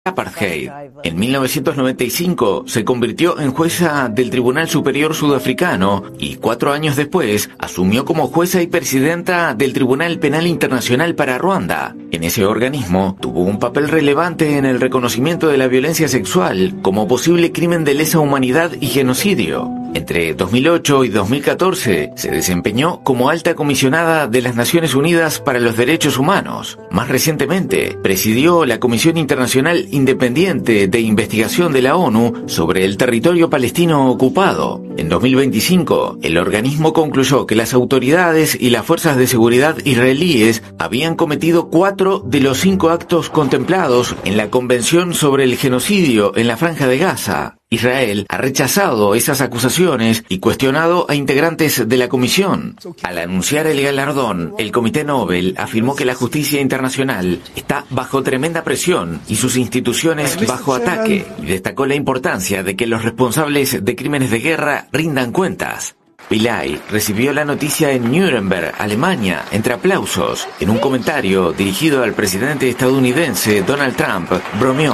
Apartheid. En 1995 se convirtió en jueza del Tribunal Superior Sudafricano y 4 años después asumió como jueza y presidenta del Tribunal Penal Internacional para Ruanda. En ese organismo tuvo un papel relevante en el reconocimiento de la violencia sexual como posible crimen de lesa humanidad y genocidio. Entre 2008 y 2014 se desempeñó como alta comisionada de las Naciones Unidas para los Derechos Humanos. Más recientemente, presidió la Comisión Internacional Independiente de Investigación de la ONU sobre el territorio palestino ocupado. En 2025, el organismo concluyó que las autoridades y las fuerzas de seguridad israelíes habían cometido 4 de los 5 actos contemplados en la Convención sobre el Genocidio en la Franja de Gaza. Israel ha rechazado esas acusaciones y cuestionado a integrantes de la comisión. Al anunciar el galardón, el Comité Nobel afirmó que la justicia internacional está bajo tremenda presión y sus instituciones bajo ataque, y destacó la importancia de que los responsables de crímenes de guerra rindan cuentas. Pillay recibió la noticia en Nuremberg, Alemania, entre aplausos. En un comentario dirigido al presidente estadounidense Donald Trump, bromeó.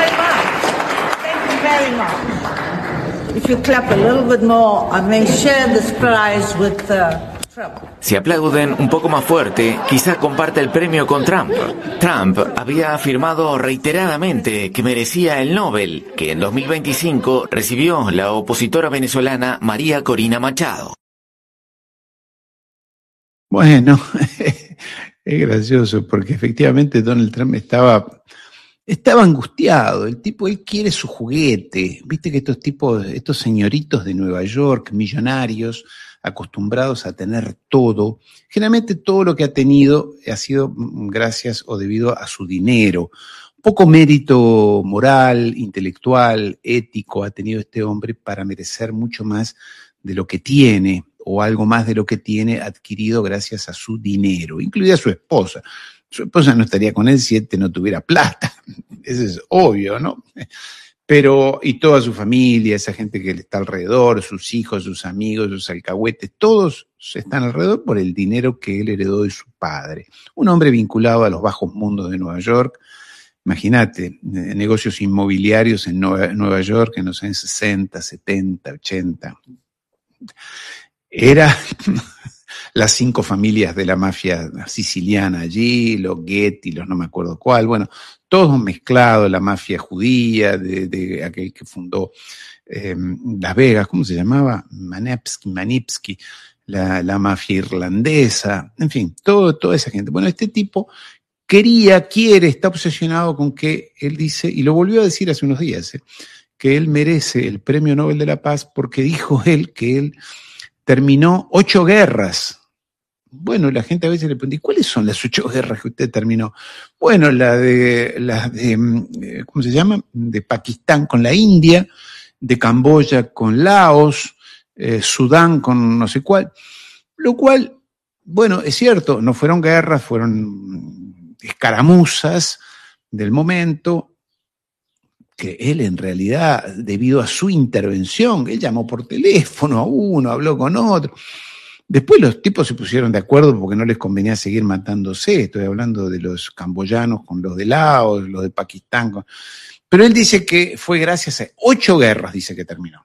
Si aplauden un poco más fuerte, quizá comparte el premio con Trump. Trump había afirmado reiteradamente que merecía el Nobel, que en 2025 recibió la opositora venezolana María Corina Machado. Bueno, es gracioso porque efectivamente Donald Trump estaba angustiado. El tipo, él quiere su juguete. Viste que estos tipos, estos señoritos de Nueva York, millonarios, acostumbrados a tener todo, generalmente todo lo que ha tenido ha sido gracias o debido a su dinero. Poco mérito moral, intelectual, ético ha tenido este hombre para merecer mucho más de lo que tiene, o algo más de lo que tiene adquirido gracias a su dinero, incluida su esposa. Su esposa no estaría con él si él no tuviera plata, eso es obvio, ¿no? Pero, y toda su familia, esa gente que le está alrededor, sus hijos, sus amigos, sus alcahuetes, todos están alrededor por el dinero que él heredó de su padre. Un hombre vinculado a los bajos mundos de Nueva York. Imagínate, negocios inmobiliarios en Nueva York en los años 60, 70, 80. Era las 5 familias de la mafia siciliana allí, los Getty, los no me acuerdo cuál, bueno, todos mezclados, la mafia judía, de aquel que fundó Las Vegas, ¿cómo se llamaba? Manipsky, la mafia irlandesa, en fin, toda esa gente. Bueno, este tipo quiere, está obsesionado con que él dice, y lo volvió a decir hace unos días, que él merece el Premio Nobel de la Paz porque dijo él que él terminó 8 guerras. Bueno, la gente a veces le pregunta, ¿y cuáles son las 8 guerras que usted terminó? Bueno, la de ¿cómo se llama? De Pakistán con la India, de Camboya con Laos, Sudán con no sé cuál. Lo cual, bueno, es cierto, no fueron guerras, fueron escaramuzas del momento, que él en realidad, debido a su intervención, él llamó por teléfono a uno, habló con otro. Después los tipos se pusieron de acuerdo porque no les convenía seguir matándose. Estoy hablando de los camboyanos con los de Laos, los de Pakistán. Pero él dice que fue gracias a 8 guerras, dice que terminó.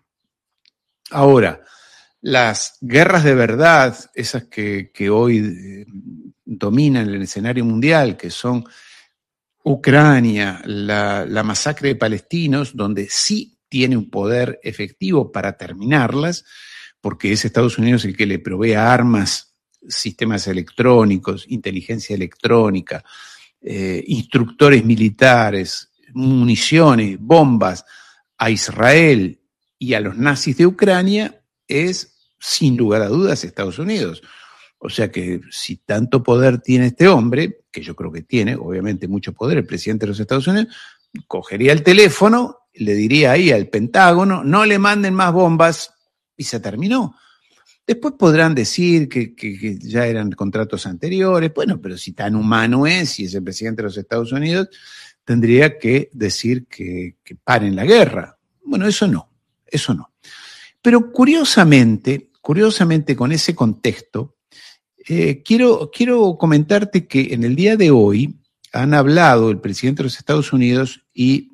Ahora, las guerras de verdad, esas que hoy dominan el escenario mundial, que son Ucrania, la masacre de palestinos, donde sí tiene un poder efectivo para terminarlas, porque es Estados Unidos el que le provee armas, sistemas electrónicos, inteligencia electrónica, instructores militares, municiones, bombas a Israel y a los nazis de Ucrania, es sin lugar a dudas Estados Unidos. O sea que si tanto poder tiene este hombre, que yo creo que tiene, obviamente mucho poder, el presidente de los Estados Unidos, cogería el teléfono, le diría ahí al Pentágono, no le manden más bombas, y se terminó. Después podrán decir que ya eran contratos anteriores, bueno, pero si tan humano es y es el presidente de los Estados Unidos, tendría que decir que paren la guerra. Bueno, eso no. Pero curiosamente con ese contexto, quiero comentarte que en el día de hoy han hablado el presidente de los Estados Unidos y